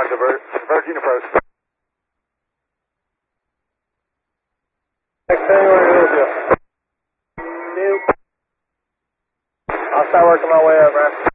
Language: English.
Diverging approach. Next thing we're going to do. I'll start working my way up, man.